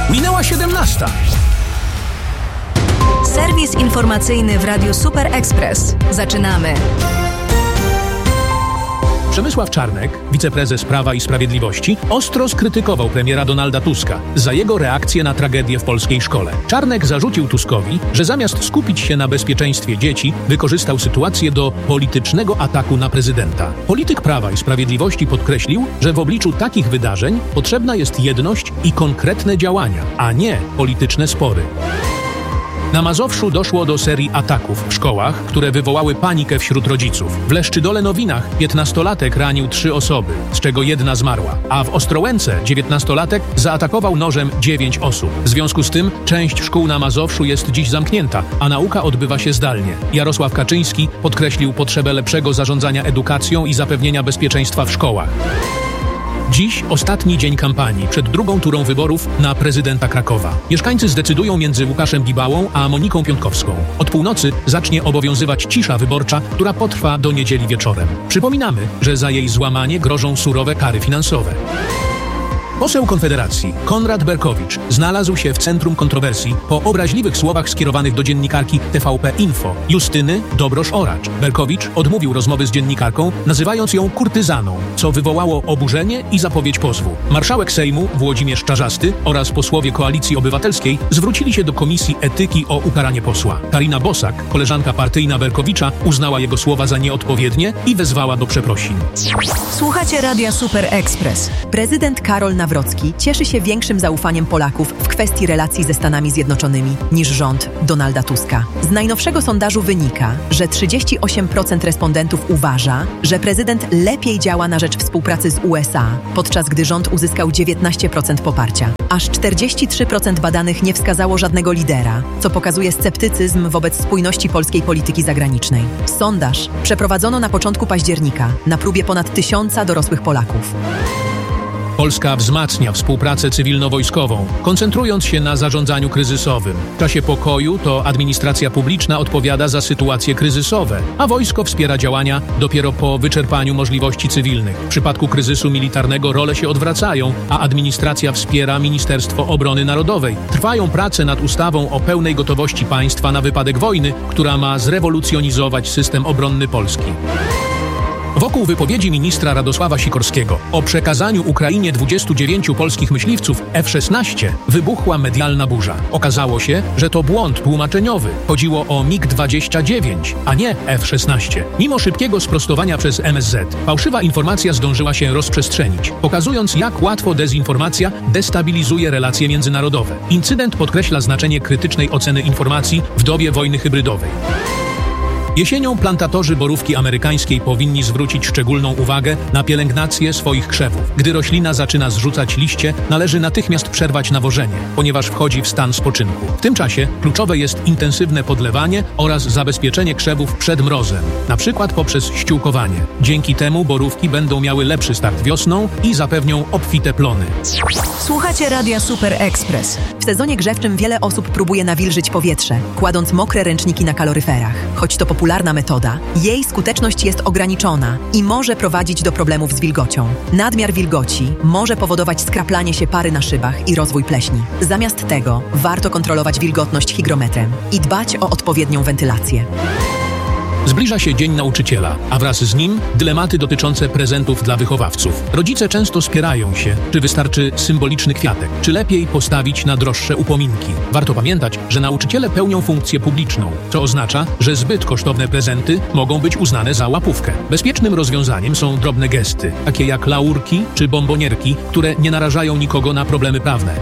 Minęła 17. Serwis informacyjny w Radiu Super Express. Zaczynamy. Przemysław Czarnek, wiceprezes Prawa i Sprawiedliwości, ostro skrytykował premiera Donalda Tuska za jego reakcję na tragedię w polskiej szkole. Czarnek zarzucił Tuskowi, że zamiast skupić się na bezpieczeństwie dzieci, wykorzystał sytuację do politycznego ataku na prezydenta. Polityk Prawa i Sprawiedliwości podkreślił, że w obliczu takich wydarzeń potrzebna jest jedność i konkretne działania, a nie polityczne spory. Na Mazowszu doszło do serii ataków w szkołach, które wywołały panikę wśród rodziców. W Leszczydole Nowinach 15-latek ranił 3 osoby, z czego 1 zmarła, a w Ostrołęce 19-latek zaatakował nożem 9 osób. W związku z tym część szkół na Mazowszu jest dziś zamknięta, a nauka odbywa się zdalnie. Jarosław Kaczyński podkreślił potrzebę lepszego zarządzania edukacją i zapewnienia bezpieczeństwa w szkołach. Dziś ostatni dzień kampanii przed drugą turą wyborów na prezydenta Krakowa. Mieszkańcy zdecydują między Łukaszem Bibałą a Moniką Piątkowską. Od północy zacznie obowiązywać cisza wyborcza, która potrwa do niedzieli wieczorem. Przypominamy, że za jej złamanie grożą surowe kary finansowe. Poseł Konfederacji Konrad Berkowicz znalazł się w centrum kontrowersji po obraźliwych słowach skierowanych do dziennikarki TVP Info Justyny Dobrosz-Oracz. Berkowicz odmówił rozmowy z dziennikarką, nazywając ją kurtyzaną, co wywołało oburzenie i zapowiedź pozwu. Marszałek Sejmu Włodzimierz Czarzasty oraz posłowie Koalicji Obywatelskiej zwrócili się do Komisji Etyki o ukaranie posła. Karina Bosak, koleżanka partyjna Berkowicza, uznała jego słowa za nieodpowiednie i wezwała do przeprosin. Słuchacie Radia Super Express. Prezydent Karol Nawrocki cieszy się większym zaufaniem Polaków w kwestii relacji ze Stanami Zjednoczonymi niż rząd Donalda Tuska. Z najnowszego sondażu wynika, że 38% respondentów uważa, że prezydent lepiej działa na rzecz współpracy z USA, podczas gdy rząd uzyskał 19% poparcia. Aż 43% badanych nie wskazało żadnego lidera, co pokazuje sceptycyzm wobec spójności polskiej polityki zagranicznej. Sondaż przeprowadzono na początku października na próbie ponad 1000 dorosłych Polaków. Polska wzmacnia współpracę cywilno-wojskową, koncentrując się na zarządzaniu kryzysowym. W czasie pokoju to administracja publiczna odpowiada za sytuacje kryzysowe, a wojsko wspiera działania dopiero po wyczerpaniu możliwości cywilnych. W przypadku kryzysu militarnego role się odwracają, a administracja wspiera Ministerstwo Obrony Narodowej. Trwają prace nad ustawą o pełnej gotowości państwa na wypadek wojny, która ma zrewolucjonizować system obronny Polski. Wokół wypowiedzi ministra Radosława Sikorskiego o przekazaniu Ukrainie 29 polskich myśliwców F-16 wybuchła medialna burza. Okazało się, że to błąd tłumaczeniowy. Chodziło o MiG-29, a nie F-16. Mimo szybkiego sprostowania przez MSZ, fałszywa informacja zdążyła się rozprzestrzenić, pokazując, jak łatwo dezinformacja destabilizuje relacje międzynarodowe. Incydent podkreśla znaczenie krytycznej oceny informacji w dobie wojny hybrydowej. Jesienią plantatorzy borówki amerykańskiej powinni zwrócić szczególną uwagę na pielęgnację swoich krzewów. Gdy roślina zaczyna zrzucać liście, należy natychmiast przerwać nawożenie, ponieważ wchodzi w stan spoczynku. W tym czasie kluczowe jest intensywne podlewanie oraz zabezpieczenie krzewów przed mrozem, na przykład poprzez ściółkowanie. Dzięki temu borówki będą miały lepszy start wiosną i zapewnią obfite plony. Słuchacie Radia Super Express. W sezonie grzewczym wiele osób próbuje nawilżyć powietrze, kładąc mokre ręczniki na kaloryferach. Choć to popularna metoda, jej skuteczność jest ograniczona i może prowadzić do problemów z wilgocią. Nadmiar wilgoci może powodować skraplanie się pary na szybach i rozwój pleśni. Zamiast tego warto kontrolować wilgotność hygrometrem i dbać o odpowiednią wentylację. Zbliża się Dzień Nauczyciela, a wraz z nim dylematy dotyczące prezentów dla wychowawców. Rodzice często spierają się, czy wystarczy symboliczny kwiatek, czy lepiej postawić na droższe upominki. Warto pamiętać, że nauczyciele pełnią funkcję publiczną, co oznacza, że zbyt kosztowne prezenty mogą być uznane za łapówkę. Bezpiecznym rozwiązaniem są drobne gesty, takie jak laurki czy bombonierki, które nie narażają nikogo na problemy prawne.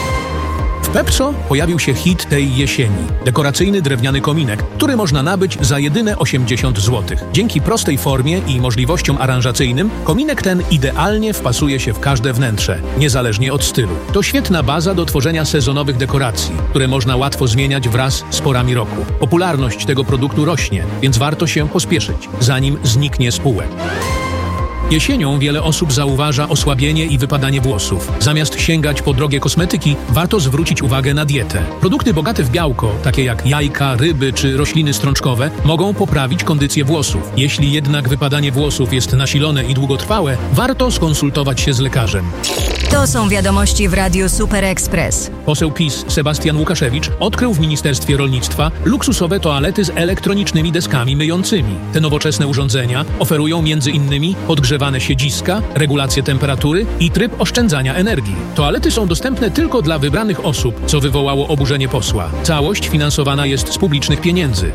W Pepco pojawił się hit tej jesieni. Dekoracyjny drewniany kominek, który można nabyć za jedyne 80 zł. Dzięki prostej formie i możliwościom aranżacyjnym kominek ten idealnie wpasuje się w każde wnętrze, niezależnie od stylu. To świetna baza do tworzenia sezonowych dekoracji, które można łatwo zmieniać wraz z porami roku. Popularność tego produktu rośnie, więc warto się pospieszyć, zanim zniknie z półek. Jesienią wiele osób zauważa osłabienie i wypadanie włosów. Zamiast sięgać po drogie kosmetyki, warto zwrócić uwagę na dietę. Produkty bogate w białko, takie jak jajka, ryby czy rośliny strączkowe, mogą poprawić kondycję włosów. Jeśli jednak wypadanie włosów jest nasilone i długotrwałe, warto skonsultować się z lekarzem. To są wiadomości w Radiu Super Express. Poseł PiS Sebastian Łukaszewicz odkrył w Ministerstwie Rolnictwa luksusowe toalety z elektronicznymi deskami myjącymi. Te nowoczesne urządzenia oferują m.in. podgrzewane siedziska, regulację temperatury i tryb oszczędzania energii. Toalety są dostępne tylko dla wybranych osób, co wywołało oburzenie posła. Całość finansowana jest z publicznych pieniędzy.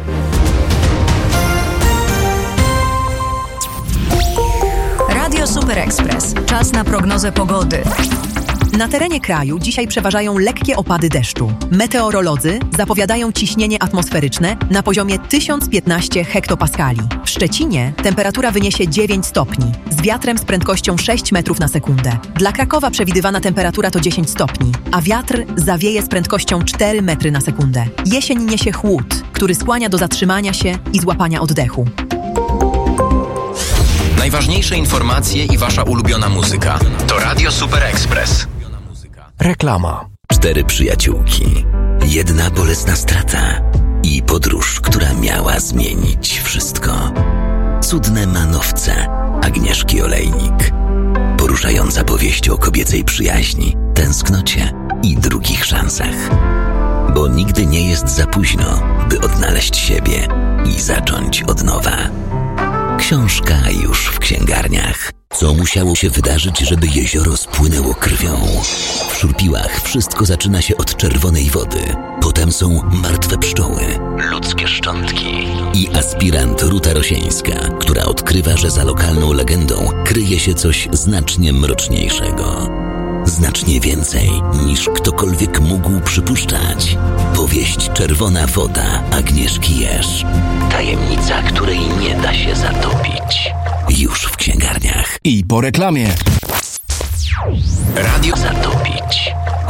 Radio Super Express. Czas na prognozę pogody. Na terenie kraju dzisiaj przeważają lekkie opady deszczu. Meteorolodzy zapowiadają ciśnienie atmosferyczne na poziomie 1015 hektopaskali. W Szczecinie temperatura wyniesie 9 stopni, z wiatrem z prędkością 6 metrów na sekundę. Dla Krakowa przewidywana temperatura to 10 stopni, a wiatr zawieje z prędkością 4 metry na sekundę. Jesień niesie chłód, który skłania do zatrzymania się i złapania oddechu. Najważniejsze informacje i wasza ulubiona muzyka to Radio Super Express. Reklama. 4 przyjaciółki, jedna bolesna strata i podróż, która miała zmienić wszystko. Cudne manowce Agnieszki Olejnik. Poruszająca powieść o kobiecej przyjaźni, tęsknocie i drugich szansach. Bo nigdy nie jest za późno, by odnaleźć siebie i zacząć od nowa. Książka już w księgarniach. Co musiało się wydarzyć, żeby jezioro spłynęło krwią? W Szurpiłach wszystko zaczyna się od czerwonej wody. Potem są martwe pszczoły, ludzkie szczątki i aspirant Ruta Rosieńska, która odkrywa, że za lokalną legendą kryje się coś znacznie mroczniejszego. Znacznie więcej niż ktokolwiek mógł przypuszczać. Powieść Czerwona woda Agnieszki Jerz. Tajemnica, której nie da się zatopić. Już w księgarniach. I po reklamie. Radio Zatopić.